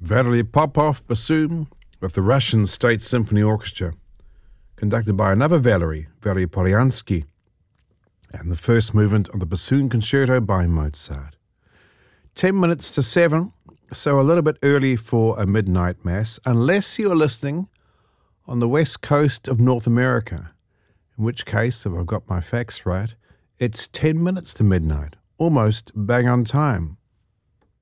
Valery Popov bassoon with the Russian State Symphony Orchestra, conducted by another Valery Polyansky, and the first movement of the Bassoon Concerto by Mozart. 10 minutes to 7, so a little bit early for a midnight mass, unless you're listening on the west coast of North America, in which case, if I've got my facts right, it's 10 minutes to midnight, almost bang on time.